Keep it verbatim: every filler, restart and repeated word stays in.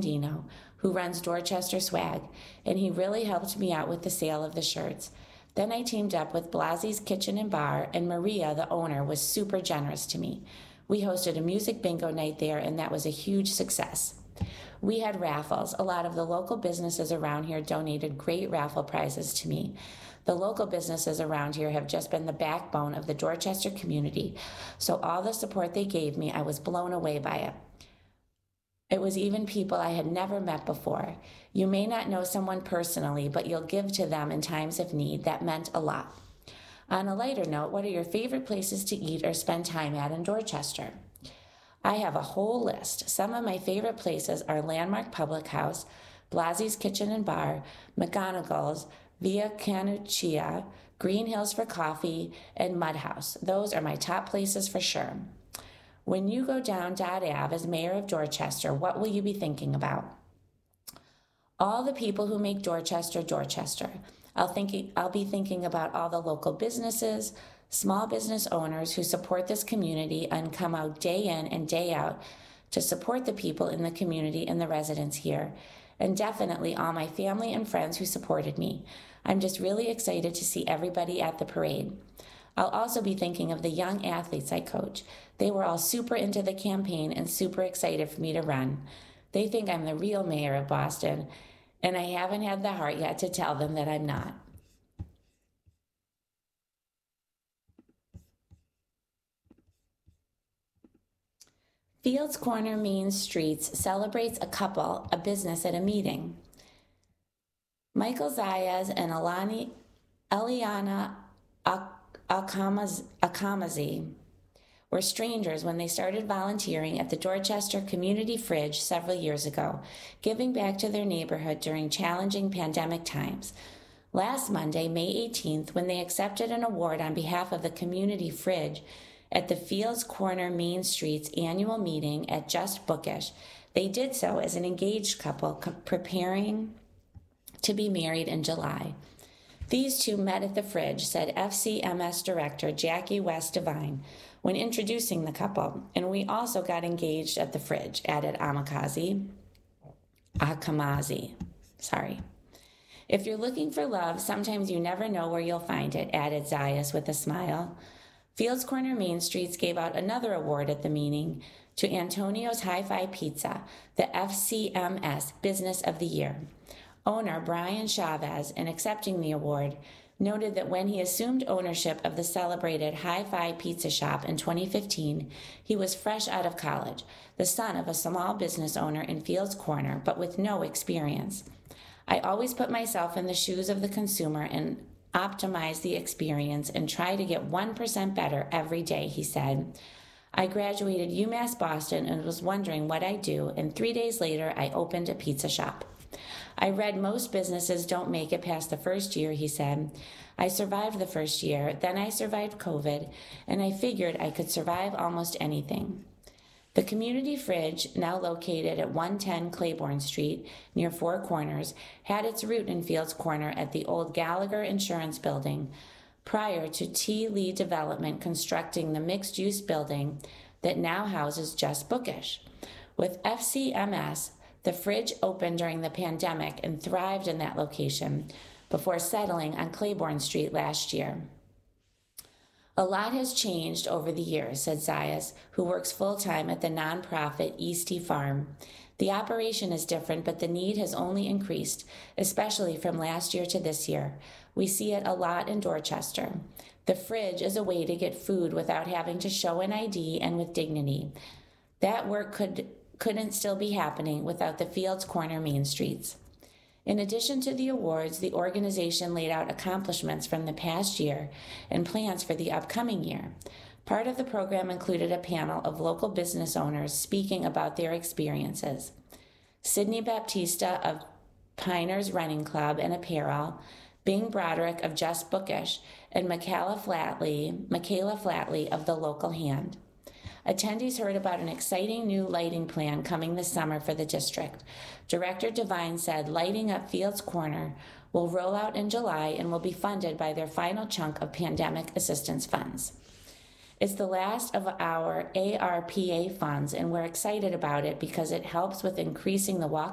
Andino, who runs Dorchester Swag, and he really helped me out with the sale of the shirts. Then I teamed up with Blasi's Kitchen and Bar, and Maria, the owner, was super generous to me. We hosted a music bingo night there, and that was a huge success. We had raffles. A lot of the local businesses around here donated great raffle prizes to me. The local businesses around here have just been the backbone of the Dorchester community, so all the support they gave me, I was blown away by it. It was even people I had never met before. You may not know someone personally, but you'll give to them in times of need. That meant a lot. On a lighter note, what are your favorite places to eat or spend time at in Dorchester? I have a whole list. Some of my favorite places are Landmark Public House, Blasi's Kitchen and Bar, McGonagall's, Via Canuccia, Green Hills for Coffee, and Mud House. Those are my top places for sure. When you go down Dodd Ave as mayor of Dorchester, what will you be thinking about? All the people who make Dorchester, Dorchester. I'll, think, I'll be thinking about all the local businesses, small business owners who support this community and come out day in and day out to support the people in the community and the residents here, and definitely all my family and friends who supported me. I'm just really excited to see everybody at the parade. I'll also be thinking of the young athletes I coach. They were all super into the campaign and super excited for me to run. They think I'm the real mayor of Boston, and I haven't had the heart yet to tell them that I'm not. Fields Corner Main Streets celebrates a couple, a business at a meeting. Michael Zayas and Alani, Eliana Akamazi were strangers when they started volunteering at the Dorchester Community Fridge several years ago, giving back to their neighborhood during challenging pandemic times. Last Monday, May eighteenth, when they accepted an award on behalf of the Community Fridge at the Fields Corner Main Street's annual meeting at Just Bookish, they did so as an engaged couple preparing to be married in July. These two met at the Fridge, said F C M S Director Jackie West Devine when introducing the couple, and we also got engaged at the Fridge, added Amakazi. Akamazi. Sorry. If you're looking for love, sometimes you never know where you'll find it, added Zayas with a smile. Fields Corner Main Streets gave out another award at the meeting to Antonio's Hi-Fi Pizza, the F C M S Business of the Year. Owner Brian Chavez, in accepting the award, noted that when he assumed ownership of the celebrated Hi-Fi Pizza Shop in twenty fifteen, he was fresh out of college, the son of a small business owner in Fields Corner, but with no experience. I always put myself in the shoes of the consumer and optimize the experience and try to get one percent better every day, he said. I graduated UMass Boston and was wondering what I'd do, and three days later, I opened a pizza shop. I read most businesses don't make it past the first year, he said. I survived the first year, then I survived COVID, and I figured I could survive almost anything. The Community Fridge, now located at one ten Claiborne Street near Four Corners, had its root in Fields Corner at the old Gallagher Insurance Building, prior to T. Lee Development constructing the mixed-use building that now houses Just Bookish. With F C M S, the Fridge opened during the pandemic and thrived in that location before settling on Claiborne Street last year. A lot has changed over the years, said Zayas, who works full-time at the nonprofit Eastie Farm. The operation is different, but the need has only increased, especially from last year to this year. We see it a lot in Dorchester. The Fridge is a way to get food without having to show an I D and with dignity. That work could couldn't still be happening without the Fields Corner Main Streets. In addition to the awards, the organization laid out accomplishments from the past year and plans for the upcoming year. Part of the program included a panel of local business owners speaking about their experiences. Sydney Baptista of Piners Running Club and Apparel, Bing Broderick of Just Bookish, and Michaela Flatley, Michaela Flatley of The Local Hand. Attendees heard about an exciting new lighting plan coming this summer for the district. Director Devine said lighting up Fields Corner will roll out in July and will be funded by their final chunk of pandemic assistance funds. It's the last of our A R P A funds, and we're excited about it because it helps with increasing the walk